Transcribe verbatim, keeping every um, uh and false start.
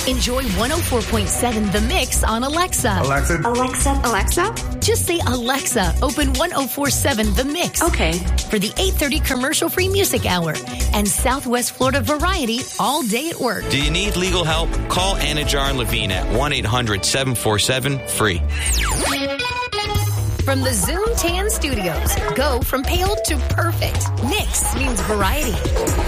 Enjoy one oh four point seven The Mix on Alexa. Alexa. Alexa. Alexa. Just say Alexa, open one oh four point seven The Mix. Okay. For the eight thirty commercial-free music hour and Southwest Florida variety all day at work. Do you need legal help? Call Anajar and Levine at one eight hundred seven four seven free. From the Zoom Tan Studios, go from pale to perfect. Mix means variety.